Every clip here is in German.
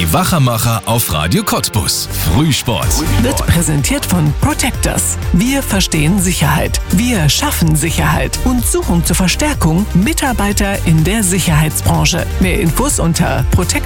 Die Wachermacher auf Radio Cottbus. Frühsport. Wird präsentiert von Protectors. Wir verstehen Sicherheit. Wir schaffen Sicherheit und suchen zur Verstärkung Mitarbeiter in der Sicherheitsbranche. Mehr Infos unter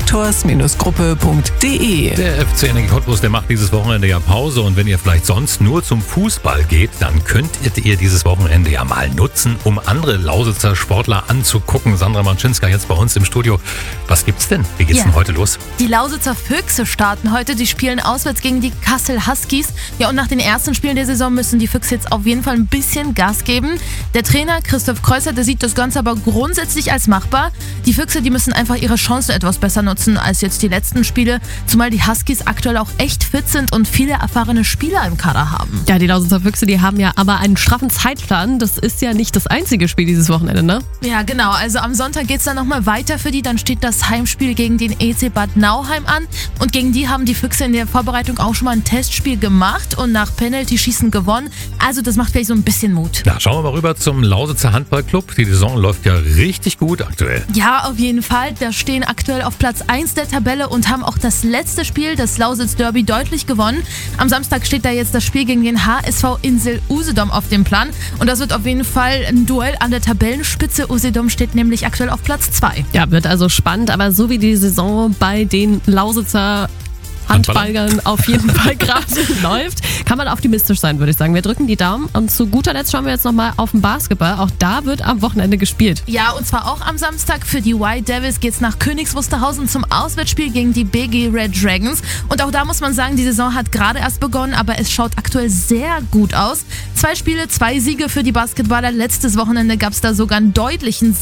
protectors-gruppe.de. Der FC Energie Cottbus, der macht dieses Wochenende ja Pause, und wenn ihr vielleicht sonst nur zum Fußball geht, dann könntet ihr dieses Wochenende ja mal nutzen, um andere Lausitzer Sportler anzugucken. Sandra Manczynska jetzt bei uns im Studio. Was gibt's denn? Wie geht's denn heute los? Die Lausitzer Füchse starten heute. Die spielen auswärts gegen die Kassel Huskies. Ja, und nach den ersten Spielen der Saison müssen die Füchse jetzt auf jeden Fall ein bisschen Gas geben. Der Trainer Christoph Kreuzer, der sieht das Ganze aber grundsätzlich als machbar. Die Füchse, die müssen einfach ihre Chancen etwas besser nutzen als jetzt die letzten Spiele. Zumal die Huskies aktuell auch echt fit sind und viele erfahrene Spieler im Kader haben. Ja, die Lausitzer Füchse, die haben ja aber einen straffen Zeitplan. Das ist ja nicht das einzige Spiel dieses Wochenende, ne? Ja, genau. Also am Sonntag geht es dann nochmal weiter für die. Dann steht das Heimspiel gegen den EC Bad Nauheim an. Und gegen die haben die Füchse in der Vorbereitung auch schon mal ein Testspiel gemacht und nach Penalty-Schießen gewonnen. Also das macht vielleicht so ein bisschen Mut. Na, schauen wir mal rüber zum Lausitzer Handballclub. Die Saison läuft ja richtig gut aktuell. Ja, auf jeden Fall. Da stehen aktuell auf Platz 1 der Tabelle und haben auch das letzte Spiel, das Lausitz Derby, deutlich gewonnen. Am Samstag steht da jetzt das Spiel gegen den HSV Insel Usedom auf dem Plan. Und das wird auf jeden Fall ein Duell an der Tabellenspitze. Usedom steht nämlich aktuell auf Platz 2. Ja, wird also spannend, aber so wie die Saison bei den Lausitzer Handballern auf jeden Fall gerade läuft, kann man optimistisch sein, würde ich sagen. Wir drücken die Daumen, und zu guter Letzt schauen wir jetzt nochmal auf den Basketball. Auch da wird am Wochenende gespielt. Ja, und zwar auch am Samstag. Für die White Devils geht's nach Königs Wusterhausen zum Auswärtsspiel gegen die BG Red Dragons. Und auch da muss man sagen, die Saison hat gerade erst begonnen, aber es schaut aktuell sehr gut aus. 2 Spiele, 2 Siege für die Basketballer. Letztes Wochenende gab es da sogar einen deutlichen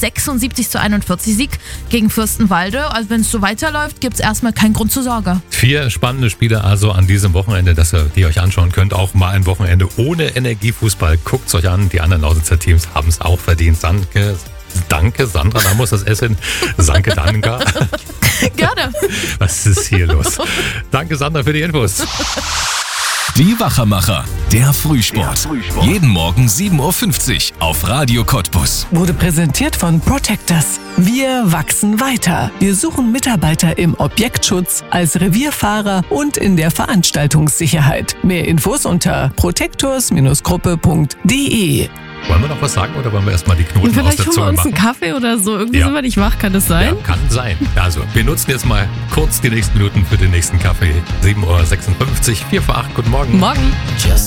76-41 Sieg gegen Fürstenwalde. Also wenn es so weiterläuft, gibt's erstmal keinen Grund zur Sorge. 4 spannende Spiele also an diesem Wochenende, dass ihr die euch anschauen könnt. Auch mal ein Wochenende ohne Energiefußball. Guckt's euch an. Die anderen Lausitzer Teams haben es auch verdient. Danke, Sandra, da muss das Essen. Danke, Danka. Gerne. Was ist hier los? Danke, Sandra, für die Infos. Die Wachermacher, der Frühsport. Jeden Morgen 7.50 Uhr auf Radio Cottbus. Wurde präsentiert von Protectors. Wir wachsen weiter. Wir suchen Mitarbeiter im Objektschutz, als Revierfahrer und in der Veranstaltungssicherheit. Mehr Infos unter protectors-gruppe.de. Wollen wir noch was sagen oder wollen wir erstmal die Knoten aus der Zunge machen? Vielleicht holen wir uns einen Kaffee oder so. Irgendwie sind wir nicht wach, kann das sein? Ja, kann sein. Also, wir nutzen jetzt mal kurz die nächsten Minuten für den nächsten Kaffee. 7.56 Uhr, 4 vor 8. Guten Morgen. Morgen.